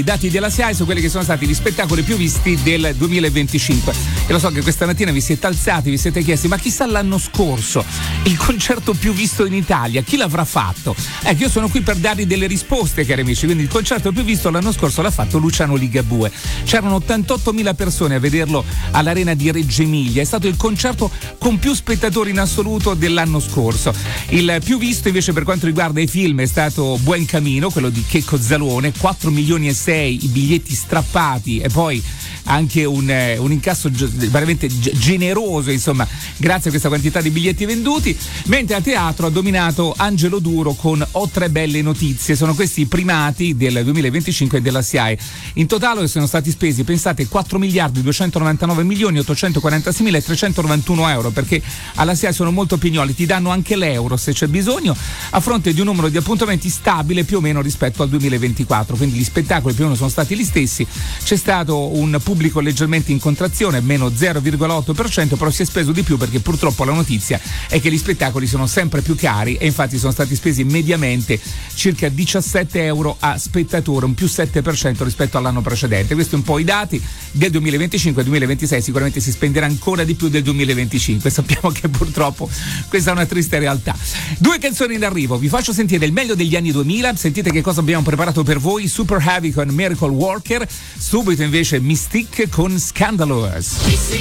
I dati della SIAE su quelli che sono stati gli spettacoli più visti del 2025. E lo so che questa mattina vi siete alzati, vi siete chiesti: ma chissà l'anno scorso il concerto più visto in Italia, chi l'avrà fatto? Ecco, io sono qui per darvi delle risposte, cari amici. Quindi il concerto più visto l'anno scorso l'ha fatto Luciano Ligabue. C'erano 88.000 persone a vederlo all'Arena di Reggio Emilia. È stato il concerto con più spettatori in assoluto dell'anno scorso. Il più visto invece per quanto riguarda i film è stato Buen Camino, quello di Checco Zalone, 4 milioni e 6 i biglietti strappati, e poi anche un incasso veramente generoso, insomma, grazie a questa quantità di biglietti venduti. Mentre a teatro ha dominato Angelo Duro con Ho tre belle notizie. Sono questi i primati del 2025 della SIAE. In totale sono stati spesi, pensate, 4 miliardi 299 milioni 846 mila e 391 euro, perché alla SIAE sono molto pignoli, ti danno anche l'euro se c'è bisogno, a fronte di un numero di appuntamenti stabile più o meno rispetto al 2024. Quindi gli spettacoli più o meno sono stati gli stessi. C'è stato un pubblico leggermente in contrazione, meno 0,8%, però si è speso di più perché purtroppo la notizia è che gli spettacoli sono sempre più cari, e infatti sono stati spesi mediamente circa 17 euro a spettatore, un più 7% rispetto all'anno precedente. Questi un po' i dati del 2025. 2026 sicuramente si spenderà ancora di più del 2025, sappiamo che purtroppo questa è una triste realtà. 2 canzoni in arrivo, vi faccio sentire il meglio degli anni 2000, sentite che cosa abbiamo preparato per voi: Super Heavy con Miracle Worker, subito invece Mystique con Scandalous.